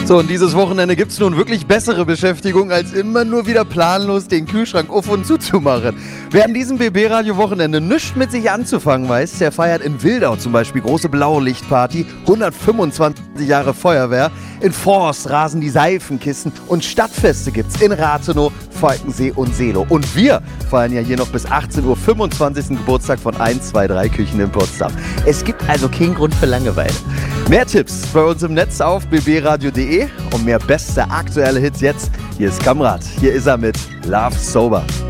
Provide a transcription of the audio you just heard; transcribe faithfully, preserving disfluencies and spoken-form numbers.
So, und dieses Wochenende gibt es nun wirklich bessere Beschäftigung, als immer nur wieder planlos den Kühlschrank auf und zuzumachen. Wer an diesem B B-Radio-Wochenende nichts mit sich anzufangen weiß, der feiert in Wildau zum Beispiel große Blaulichtparty, hundertfünfundzwanzig Jahre Feuerwehr, in Forst rasen die Seifenkissen und Stadtfeste gibt's in Rathenow, Falkensee und Seelow. Und wir feiern ja hier noch bis achtzehn Uhr fünfundzwanzigsten Geburtstag von eins, zwei, drei Küchen in Potsdam. Es gibt also keinen Grund für Langeweile. Mehr Tipps bei uns im Netz auf b b radio punkt d e und mehr beste aktuelle Hits jetzt. Hier ist Kamrat, hier ist er mit Love Sober.